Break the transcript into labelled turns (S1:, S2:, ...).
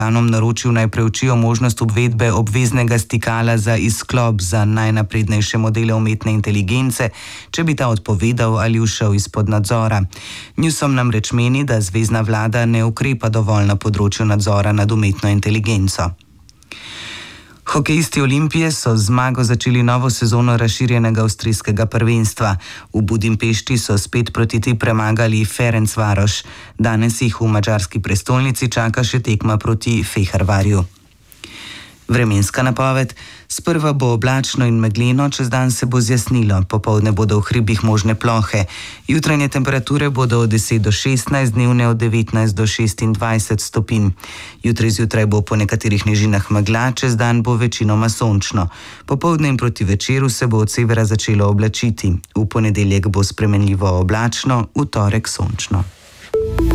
S1: naročil naj preučijo možnost uvedbe obveznega stikala za izklop za najnaprednejše modele umetne inteligence, če bi ta odpovedal ali ušel izpod nadzora. Newsom namreč meni, da zvezna vlada ne ukrepa dovolj na področju nadzora nad umetno inteligenco. Hokejisti Olimpije so z zmago začeli novo sezono razširjenega avstrijskega prvenstva. V Budimpešti so spet proti premagali Ferencvaros. Danes jih v madžarski prestolnici čaka še tekma proti Fehervarju. Vremenska napoved. Sprva bo oblačno in megleno, čez dan se bo zjasnilo, popoldne bodo v hribih možne plohe. Jutranje temperature bodo od 10 do 16, dnevne od 19 do 26 stopinj. Jutri zjutraj bo po nekaterih nižinah megla, čez dan bo večinoma sončno. Popoldne in proti večeru se bo od severa začelo oblačiti. V ponedeljek bo spremenljivo oblačno, v torek sončno.